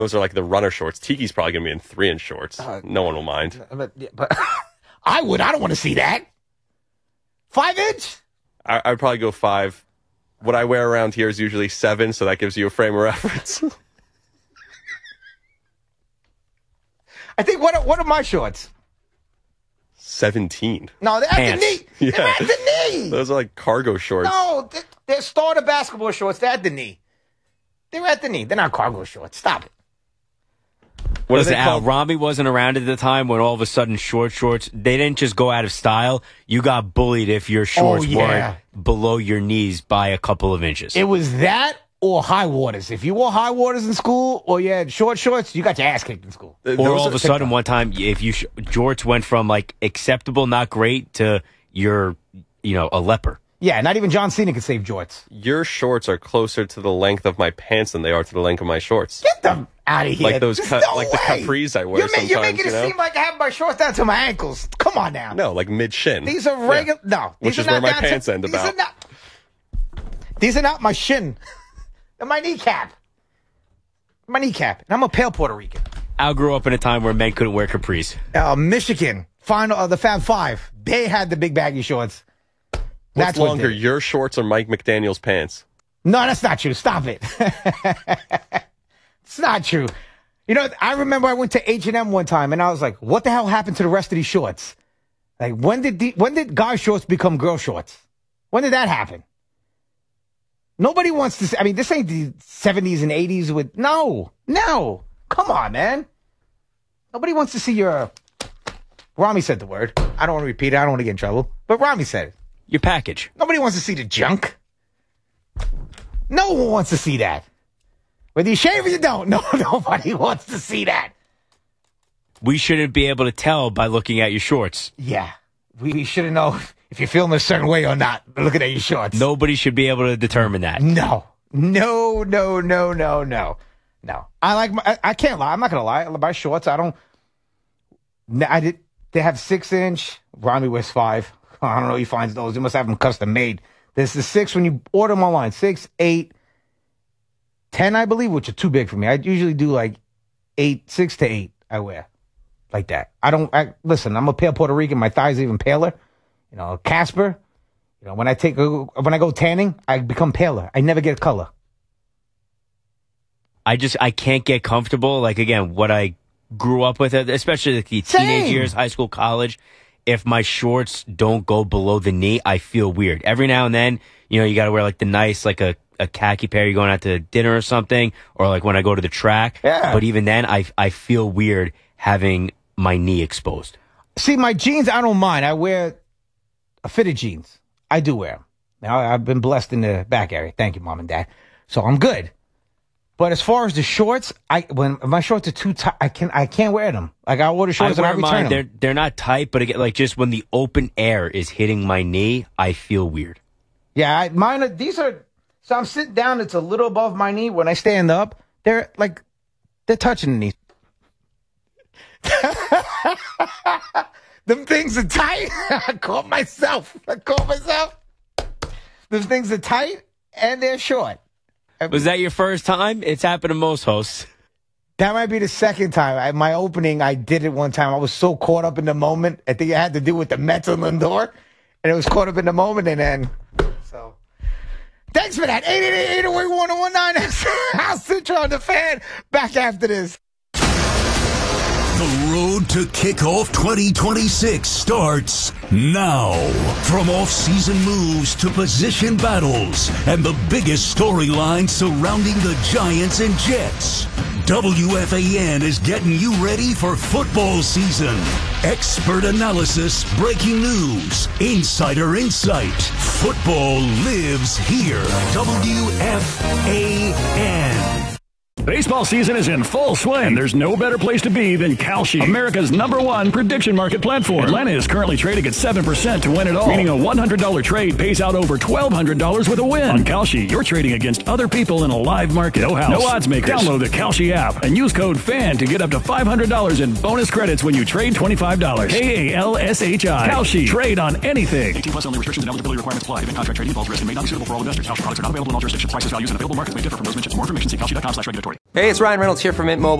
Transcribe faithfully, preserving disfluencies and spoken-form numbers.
Those are like the runner shorts. Tiki's probably going to be in three-inch shorts. Uh, no one will mind. But, but I would. I don't want to see that. Five-inch? I, I'd probably go five. What I wear around here is usually seven, so that gives you a frame of reference. I think, what are, what are my shorts? seventeen. No, they're Pants. at the knee. Yeah. They're at the knee. Those are like cargo shorts. No, they're, they're starter basketball shorts. They're at the knee. They're at the knee. They're not cargo shorts. Stop it. What Listen, Al, Rami wasn't around at the time when all of a sudden short shorts, they didn't just go out of style. You got bullied if your shorts oh, yeah. weren't below your knees by a couple of inches. It was that or high waters. If you wore high waters in school or you had short shorts, you got your ass kicked in school. Or Those all of a sudden one time, if you sh- jorts went from like acceptable, not great, to you're, you know, a leper. Yeah, not even John Cena could save jorts. Your shorts are closer to the length of my pants than they are to the length of my shorts. Get them out of here. Like those, cu- no like way. the capris I wear you're, sometimes. You're making you know? it seem like I have my shorts down to my ankles. Come on now. No, like mid shin. These are regular. Yeah. No, these which are is not where my down pants to, end these about. Are not, these are not my shin. They're my kneecap. My kneecap. And I'm a pale Puerto Rican. Al grew up in a time where men couldn't wear capris. Uh, Michigan, final uh, the Fab Five. They had the big baggy shorts. What's That's longer, what your shorts or Mike McDaniel's pants? No, that's not true. Stop it. It's not true. You know, I remember I went to H and M one time, and I was like, what the hell happened to the rest of these shorts? Like, when did the, when did guy shorts become girl shorts? When did that happen? Nobody wants to see, I mean, this ain't the seventies and eighties with, no, no. Come on, man. Nobody wants to see your, Rami said the word. I don't want to repeat it. I don't want to get in trouble. But Rami said it. Your package. Nobody wants to see the junk. No one wants to see that. Whether you shave or you don't, no, nobody wants to see that. We shouldn't be able to tell by looking at your shorts. Yeah. We shouldn't know if you're feeling a certain way or not looking at your shorts. Nobody should be able to determine that. No. No, no, no, no, no. No. I like my, I, I can't lie. I'm not going to lie. My shorts, I don't, I did, they have six inch. Rami wears five. I don't know. He finds those. He must have them custom made. There's the six when you order them online. Six, eight, ten, I believe, which are too big for me. I usually do like eight, six to eight. I wear like that. I don't. I, listen, I'm a pale Puerto Rican. My thighs are even paler. You know, Casper. You know, when I take when I go tanning, I become paler. I never get color. I just I can't get comfortable. Like again, what I grew up with, especially like the Same. teenage years, high school, college. If my shorts don't go below the knee, I feel weird. Every now and then, you know, you got to wear like the nice, like a, a khaki pair. You're going out to dinner or something, or like when I go to the track. Yeah. But even then, I I feel weird having my knee exposed. See, my jeans, I don't mind. I wear a fitted jeans. I do wear them. Now, I've been blessed in the back area. Thank you, Mom and Dad. So I'm good. But as far as the shorts, I when my shorts are too tight, I can I can't wear them. Like I order shorts I and I wear return mine. them. They're they're not tight, but again, like just when the open air is hitting my knee, I feel weird. Yeah, I, mine are, these are, so I'm sitting down, it's a little above my knee. When I stand up, they're like, they're touching the knee. Them things are tight. I caught myself. I caught myself. Them things are tight and they're short. Was that your first time? It's happened to most hosts. That might be the second time. I, my opening, I did it one time. I was so caught up in the moment. I think it had to do with the Mets on Lindor. And it was caught up in the moment. And then, so. Thanks for that. eight eight eight, eight oh eight, one oh one nine. Al Citron, the Fan. Back after this. The road to kickoff twenty twenty-six starts now. From off-season moves to position battles and the biggest storylines surrounding the Giants and Jets, W F A N is getting you ready for football season. Expert analysis, breaking news, insider insight. Football lives here. W F A N. Baseball season is in full swing, and there's no better place to be than Kalshi, America's number one prediction market platform. Atlanta is currently trading at seven percent to win it all, meaning a one hundred dollars trade pays out over twelve hundred dollars with a win. On Kalshi, you're trading against other people in a live market. No house, no odds makers. Download the Kalshi app and use code FAN to get up to five hundred dollars in bonus credits when you trade twenty-five dollars. K A L S H I. Kalshi. Trade on anything. eighteen plus only. Restrictions and eligibility requirements apply. Event contract trading involves risk and may not be suitable for all investors. Kalshi products are not available in all jurisdictions. Prices, values, and available markets may differ from those mentioned. For more information, see kalshi dot com slash regulatory. Hey, it's Ryan Reynolds here from Mint Mobile.